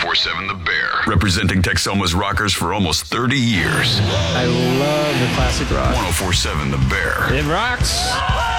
1047 The Bear. Representing Texoma's rockers for almost 30 years. I love the classic rock. 1047 The Bear. It rocks.